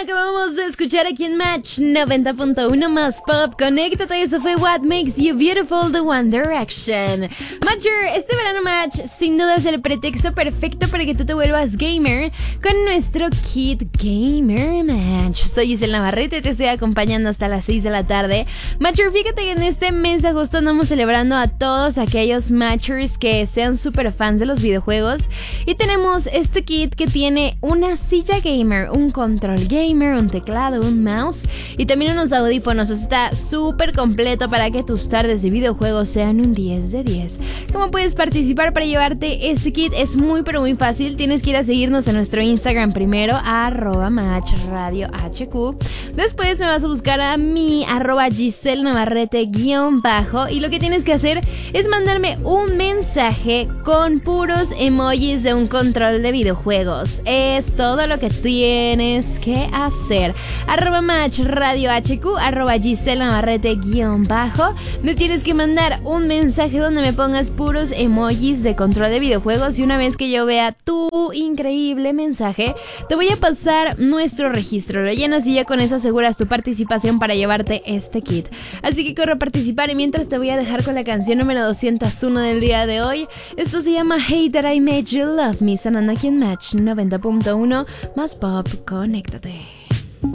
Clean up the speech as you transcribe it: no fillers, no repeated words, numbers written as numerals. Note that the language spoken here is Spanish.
acabamos de escuchar aquí en Match 90.1 más pop. Conéctate, eso fue What Makes You Beautiful de One Direction. Matcher, este verano Match sin duda es el pretexto perfecto para que tú te vuelvas gamer con nuestro kit Gamer Match. Soy Giselle Navarrete y te estoy acompañando hasta las 6 de la tarde. Matcher, fíjate que en este mes de agosto andamos celebrando a todos aquellos Matchers que sean super fans de los videojuegos. Y tenemos este kit que tiene una silla gamer, un control gamer, un teclado, un mouse y también unos audífonos. Está súper completo para que tus tardes de videojuegos sean un 10 de 10. ¿Cómo puedes participar para llevarte este kit? Es muy pero muy fácil. Tienes que ir a seguirnos en nuestro Instagram primero, @matchradiohq. Después me vas a buscar a mí, @Giselle Navarrete _ y lo que tienes que hacer es mandarme un mensaje con puros emojis de un control de videojuegos. Es todo lo que tienes que hacer. @matchradiohq, @Giselle Navarrete _ me tienes que mandar un mensaje donde me pongas puros emojis de control de videojuegos, y una vez que yo vea tu increíble mensaje te voy a pasar nuestro registro. Lo llenas y ya con eso aseguras tu participación para llevarte este kit. Así que corre a participar, y mientras te voy a dejar con la canción número 201 del día de hoy. Esto se llama Hey That I Made You Love Me, sonando aquí en Match 90.1 más pop. Conéctate.